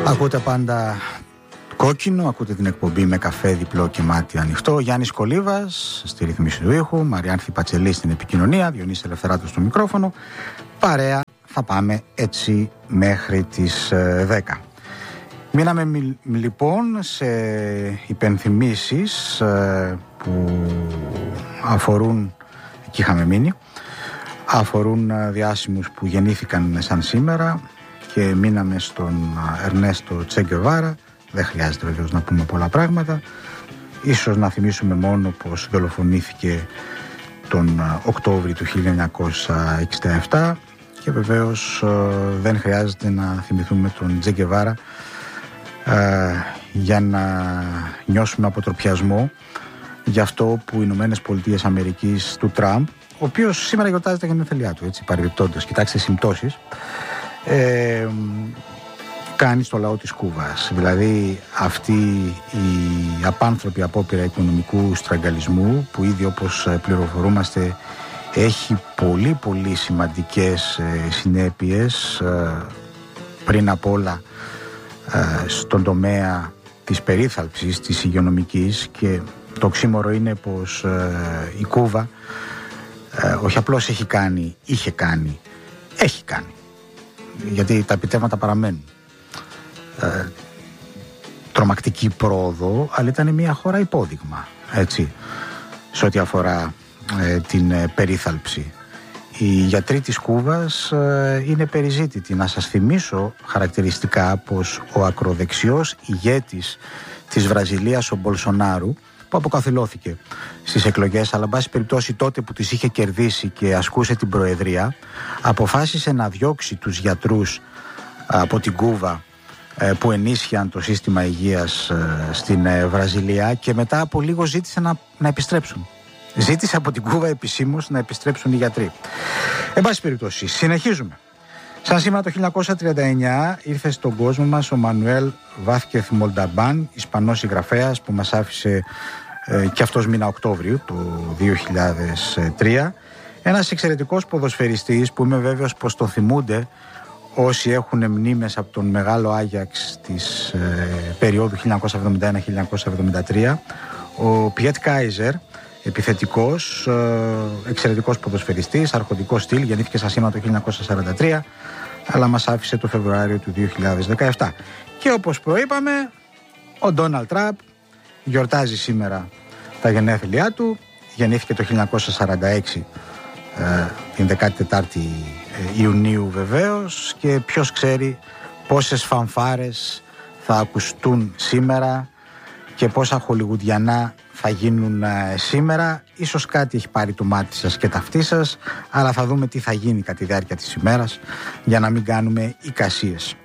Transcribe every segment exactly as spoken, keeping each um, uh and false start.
Ακούτε πάντα κόκκινο, ακούτε την εκπομπή με καφέ διπλό και μάτι ανοιχτό. Γιάννης Κολίβας στη ρύθμιση του ήχου, Μαριάνθη Πατσελή στην επικοινωνία, Διονύσης Ελευθεράτος στο μικρόφωνο. Παρέα θα πάμε έτσι μέχρι τις δέκα. Μείναμε λοιπόν σε υπενθυμίσεις που αφορούν, εκεί είχαμε μείνει, αφορούν διάσημους που γεννήθηκαν σαν σήμερα και μείναμε στον Ερνέστο Τσε Γκεβάρα. Δεν χρειάζεται βεβαίως να πούμε πολλά πράγματα. Ίσως να θυμίσουμε μόνο πως δολοφονήθηκε τον Οκτώβρη του χίλια εννιακόσια εξήντα επτά και βεβαίως δεν χρειάζεται να θυμηθούμε τον Τσε Γκεβάρα ε, για να νιώσουμε αποτροπιασμό για αυτό που οι Ηνωμένες Πολιτείες Αμερικής του Τραμπ, ο οποίος σήμερα γιορτάζει τα γενέθλιά του, έτσι παρεμπιπτόντως, κοιτάξτε συμπτώσεις, ε, κάνει στο λαό της Κούβας. Δηλαδή αυτή η απάνθρωπη απόπειρα οικονομικού στραγγαλισμού που ήδη, όπως πληροφορούμαστε, έχει πολύ πολύ σημαντικές ε, συνέπειες ε, πριν απ' όλα ε, στον τομέα της περίθαλψης, της υγειονομικής, και το οξύμορο είναι πως ε, η Κούβα ε, όχι απλώς έχει κάνει, είχε κάνει, έχει κάνει, γιατί τα επιτεύγματα παραμένουν. Ε, τρομακτική πρόοδο, αλλά ήταν μια χώρα υπόδειγμα, έτσι, σε ό,τι αφορά ε, την ε, περίθαλψη. Οι γιατροί της Κούβας ε, είναι περιζήτητοι. Να σας θυμίσω χαρακτηριστικά πως ο ακροδεξιός ηγέτης της Βραζιλίας, ο Μπολσονάρου, που αποκαθιλώθηκε στις εκλογές, αλλά εν πάση περιπτώσει τότε που τις είχε κερδίσει και ασκούσε την προεδρία, αποφάσισε να διώξει τους γιατρούς από την Κούβα που ενίσχυαν το σύστημα υγείας στην Βραζιλία, και μετά από λίγο ζήτησε να, να επιστρέψουν. Ζήτησε από την Κούβα επισήμως να επιστρέψουν οι γιατροί. Εν πάση περιπτώσει, συνεχίζουμε. Σαν σήμερα το χίλια εννιακόσια τριάντα εννιά ήρθε στον κόσμο μας ο Μανουέλ Βάθκεθ Μολνταμπάν, Ισπανός συγγραφέας που μας άφησε ε, και αυτός μήνα Οκτώβριο του δύο χιλιάδες τρία. Ένας εξαιρετικός ποδοσφαιριστής που είμαι βέβαιος πως το θυμούνται όσοι έχουν μνήμες από τον μεγάλο Άγιαξ της ε, περίοδου χίλια εννιακόσια εβδομήντα ένα με χίλια εννιακόσια εβδομήντα τρία. Ο Πιέτ Κάιζερ, επιθετικός, ε, εξαιρετικός ποδοσφαιριστής, αρχοντικό στυλ, γεννήθηκε σαν σήμερα το χίλια εννιακόσια σαράντα τρία, αλλά μας άφησε το Φεβρουάριο του δύο χιλιάδες δεκαεπτά. Και όπως προείπαμε, ο Ντόναλντ Τραμπ γιορτάζει σήμερα τα γενέθλιά του. Γεννήθηκε το χίλια εννιακόσια σαράντα έξι, ε, την δεκάτη τέταρτη Ιουνίου βεβαίως, και ποιος ξέρει πόσες φανφάρες θα ακουστούν σήμερα και πόσα χολιγουδιανά θα γίνουν ε, σήμερα. Ίσως κάτι έχει πάρει το μάτι σας και τα αυτή σας, αλλά θα δούμε τι θα γίνει κατά τη διάρκεια της ημέρας για να μην κάνουμε εικασίες.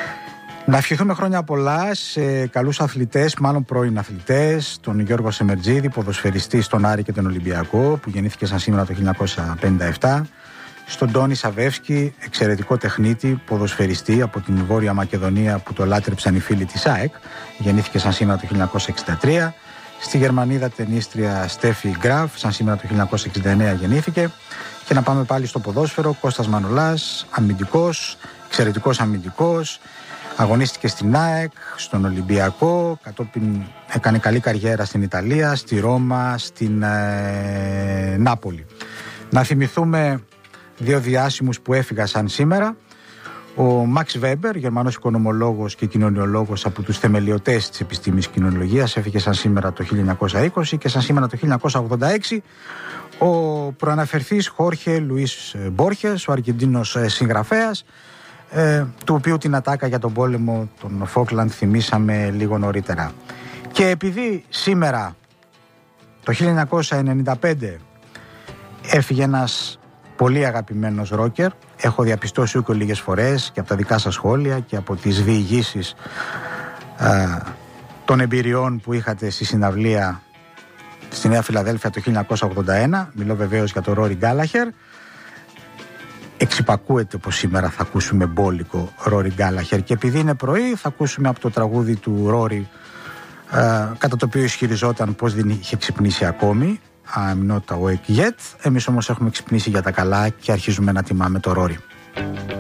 Να ευχηθούμε χρόνια πολλά σε καλούς αθλητές, μάλλον πρώην αθλητές, τον Γιώργο Σεμερτζίδη, ποδοσφαιριστή στον Άρη και τον Ολυμπιακό, που γεννήθηκε σαν σήμερα το χίλια εννιακόσια πενήντα επτά, στον Τόνι Σαβεύσκι, εξαιρετικό τεχνίτη, ποδοσφαιριστή από την Βόρεια Μακεδονία που το λάτρεψαν οι φίλοι της ΑΕΚ, γεννήθηκε σαν σήμερα το χίλια εννιακόσια εξήντα τρία, στη Γερμανίδα ταινίστρια Στέφι Γκραφ, σαν σήμερα το χίλια εννιακόσια εξήντα εννέα γεννήθηκε. Και να πάμε πάλι στο ποδόσφαιρο, Κώστας Μανολάς, αμυντικός, εξαιρετικός αμυντικός, αγωνίστηκε στην ΑΕΚ, στον Ολυμπιακό, κατόπιν έκανε καλή καριέρα στην Ιταλία, στη Ρώμα, στην ε, Νάπολη. Να θυμηθούμε δύο διάσημους που έφυγαν σαν σήμερα. Ο Μαξ Βέμπερ, Γερμανός οικονομολόγος και κοινωνιολόγος, από τους θεμελιωτές της επιστήμης κοινωνιολογίας, έφυγε σαν σήμερα το χίλια εννιακόσια είκοσι, και σαν σήμερα το χίλια εννιακόσια ογδόντα έξι ο προαναφερθής Χόρχε Λουίς Μπόρχες, ο Αργεντίνος συγγραφέας, ε, του οποίου την ατάκα για τον πόλεμο των Φόκλαντ θυμήσαμε λίγο νωρίτερα. Και επειδή σήμερα το χίλια εννιακόσια ενενήντα πέντε έφυγε ένας πολύ αγαπημένος ρόκερ, έχω διαπιστώσει ούκο λίγες φορές και από τα δικά σας σχόλια και από τις διηγήσεις ε, των εμπειριών που είχατε στη συναυλία στη Νέα Φιλαδέλφια το χίλια εννιακόσια ογδόντα ένα, μιλώ βεβαίως για τον Ρόρι Γκάλαχερ. Εξυπακούεται πως σήμερα θα ακούσουμε μπόλικο Ρόρι Γκάλαχερ, και επειδή είναι πρωί θα ακούσουμε από το τραγούδι του Ρόρι, ε, κατά το οποίο ισχυριζόταν πως δεν είχε ξυπνήσει ακόμη, I'm not awake yet. Εμείς όμως έχουμε ξυπνήσει για τα καλά και αρχίζουμε να τιμάμε το Ρόρι.